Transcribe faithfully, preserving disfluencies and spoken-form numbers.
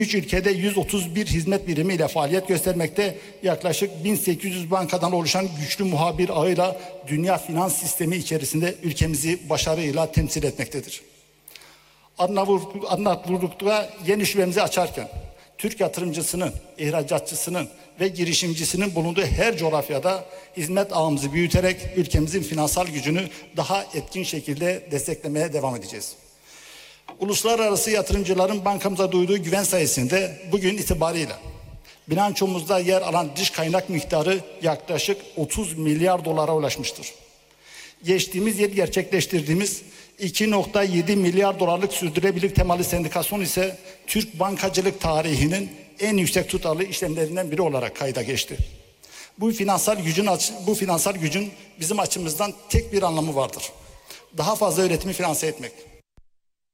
üç ülkede yüz otuz bir hizmet birimiyle faaliyet göstermekte, yaklaşık bin sekiz yüz bankadan oluşan güçlü muhabir ağıyla dünya finans sistemi içerisinde ülkemizi başarıyla temsil etmektedir. Arnavutluk'ta yeni şubemizi açarken Türk yatırımcısının, ihracatçısının ve girişimcisinin bulunduğu her coğrafyada hizmet ağımızı büyüterek ülkemizin finansal gücünü daha etkin şekilde desteklemeye devam edeceğiz. Uluslararası yatırımcıların bankamıza duyduğu güven sayesinde bugün itibariyle bilançomuzda yer alan dış kaynak miktarı yaklaşık otuz milyar dolara ulaşmıştır. Geçtiğimiz yıl gerçekleştirdiğimiz iki nokta yedi milyar dolarlık sürdürülebilir temelli sendikasyon ise Türk bankacılık tarihinin en yüksek tutarlı işlemlerinden biri olarak kayda geçti. Bu finansal gücün bu finansal gücün bizim açımızdan tek bir anlamı vardır: daha fazla üretimi finanse etmek.